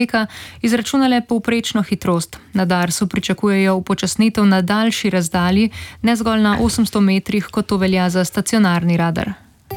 izračunale povprečno hitrost. Na Darsu pričakujejo upočasnitev na daljši razdalji, ne zgolj na 800 metrih, kot to velja za stacionarni radar.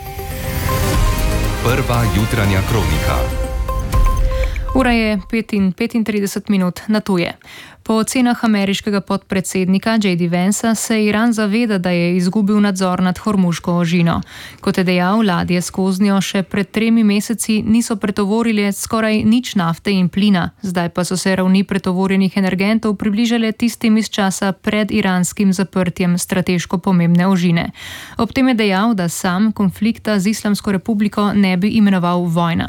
Prva jutranja kronika. Ura je 5:35 na tuje. Po ocenah ameriškega podpredsednika J.D. Vansa se Iran zaveda, da je izgubil nadzor nad Hormuško ožino. Kot je dejal, ladje skoznjo še pred 3 meseci niso pretovorile skoraj nič nafte in plina, zdaj pa so se ravni pretovorjenih energentov približale tistim iz časa pred iranskim zaprtjem strateško pomembne ožine. Ob tem je dejal, da sam konflikta z Islamsko republiko ne bi imenoval vojna.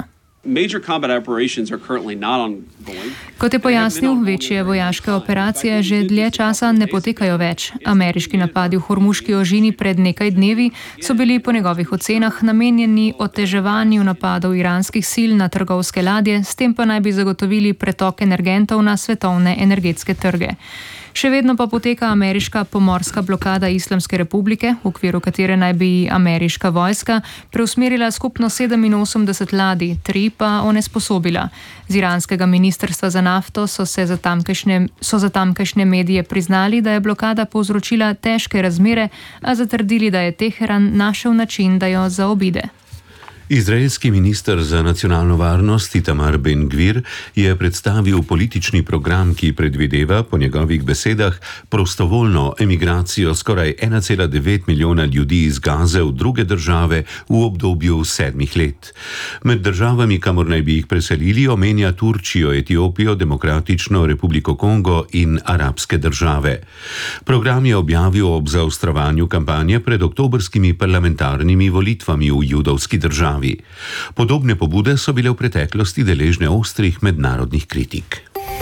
Kot je pojasnil, večje vojaške operacije že dlje časa ne potekajo več. Ameriški napadi v Hormuški ožini pred nekaj dnevi so bili po njegovih ocenah namenjeni oteževanju napadov iranskih sil na trgovske ladje, s tem pa naj bi zagotovili pretok energentov na svetovne energetske trge. Še vedno pa poteka ameriška pomorska blokada Islamske republike, v okviru katere naj bi ameriška vojska preusmerila skupno 87 ladij, 3 pa onesposobila. Z iranskega ministrstva za nafto so za tamkajšnje medije priznali, da je blokada povzročila težke razmere, a zatrdili, da je Teheran našel način, da jo zaobide. Izraelski minister za nacionalno varnost Itamar Ben-Gvir je predstavil politični program, ki predvideva, po njegovih besedah, prostovoljno emigracijo skoraj 1,9 milijona ljudi iz Gaze v druge države v obdobju 7 let. Med državami, kamor naj bi jih preselili, omenja Turčijo, Etiopijo, Demokratično republiko Kongo in arabske države. Program je objavil ob zaostrovanju kampanje pred oktobrskimi parlamentarnimi volitvami v judovski državi. Podobne pobude so bile v preteklosti deležne ostrih mednarodnih kritik.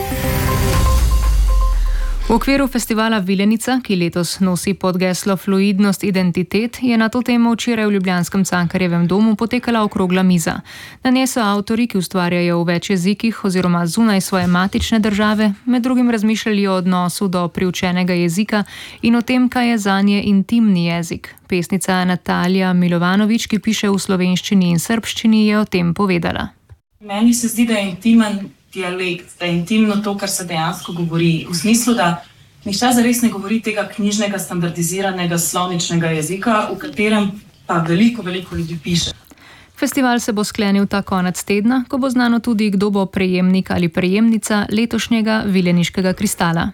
V okviru festivala Vilenica, ki letos nosi podgeslo Fluidnost identitet, je na to temo včeraj v ljubljanskem Cankarjevem domu potekala okrogla miza. Na njej so avtorji, ki ustvarjajo v več jezikih oziroma zunaj svoje matične države, med drugim razmišljali o odnosu do priučenega jezika in o tem, kaj je zanje intimni jezik. Pesnica Natalija Milovanovič, ki piše v slovenščini in srbščini, je o tem povedala. Meni se zdi, da je intimen dialekt, da je intimno to, kar se dejansko govori, v smislu, da nihče zares ne govori tega knjižnega, standardiziranega slovničnega jezika, v katerem pa veliko ljudi piše. Festival se bo sklenil ta konec tedna, ko bo znano tudi, kdo bo prejemnik ali prejemnica letošnjega Vileniškega kristala.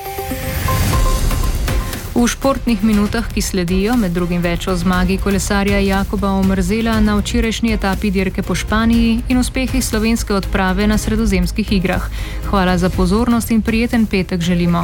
V športnih minutah, ki sledijo, med drugim več o zmagi kolesarja Jakoba Omerzela na včerajšnji etapi dirke po Španiji in uspehih slovenske odprave na sredozemskih igrah. Hvala za pozornost in prijeten petek želimo.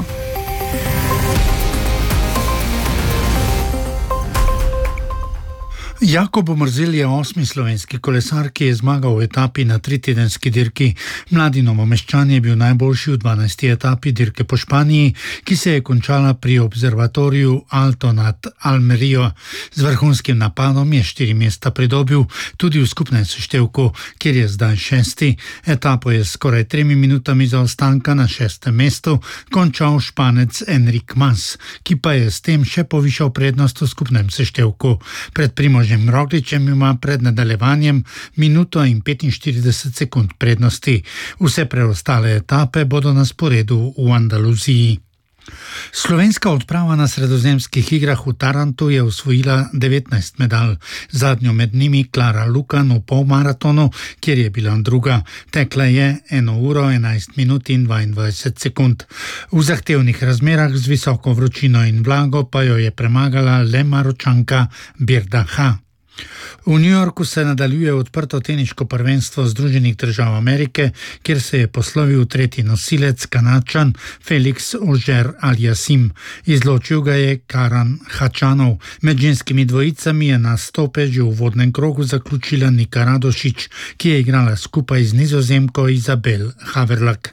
Jakob Omerzel je 8. slovenski kolesar, ki je zmagal v etapi na 3-tedenski dirki. Mladi Novomeščan je bil najboljši v 12. etapi dirke po Španiji, ki se je končala pri observatoriju Alto nad Almerijo. Z vrhunskim napadom je 4 mesta pridobil tudi v skupnem seštevku, kjer je zdaj 6. Etapo je skoraj 3 minutami zaostanka na 6. mestu končal Španec Enric Mas, ki pa je s tem še povišal prednost v skupnem seštevku. Pred Primožem Rogličem ima pred nadaljevanjem minuto in 45 sekund prednosti. Vse preostale etape bodo na sporedu v Andaluziji. Slovenska odprava na sredozemskih igrah v Tarantu je osvojila 19 medalj. Zadnjo med njimi Klara Lukan v polmaratonu, kjer je bila druga. Tekla je 1 uro, 11 minut in 22 sekund. V zahtevnih razmerah z visoko vročino in vlago pa jo je premagala le Maročanka Birda Ha. V New Yorku se nadaljuje odprto teniško prvenstvo Združenih držav Amerike, kjer se je poslovil tretji nosilec Kanadčan Felix Auger-Aliassime. Izločil ga je Karan Hačanov. Med ženskimi dvojicami je nastope že v uvodnem krogu zaključila Nika Radošič, ki je igrala skupaj z Nizozemko Izabel Haverlak.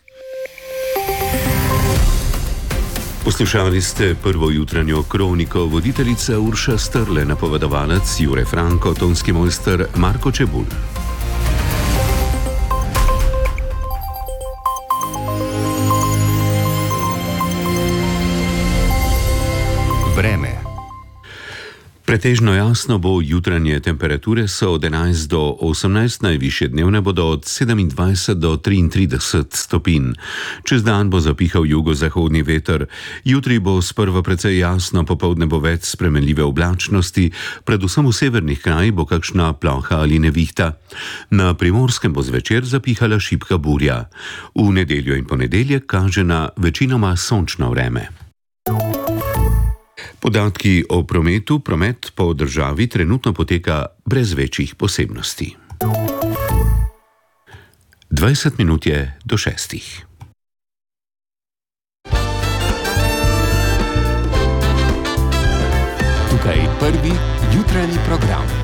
Poslušali ste prvo jutranjo kroniko, voditeljica Urša Strle, napovedovalec Jure Franko, tonski mojster Marko Čebulj. Vreme. Pretežno jasno bo, jutranje temperature so od 11 do 18, najvišje dnevne bodo od 27 do 33 stopinj. Čez dan bo zapihal jugozahodni veter. Jutri bo sprva precej jasno, popoldne bo več spremenljive oblačnosti, predvsem v severnih krajih bo kakšna ploha ali nevihta. Na Primorskem bo zvečer zapihala šibka burja. V nedeljo in ponedeljek kaže na večinoma sončno vreme. Podatki o prometu. Promet po državi trenutno poteka brez večjih posebnosti. 20 minut je do 6. Tukaj prvi jutranji program.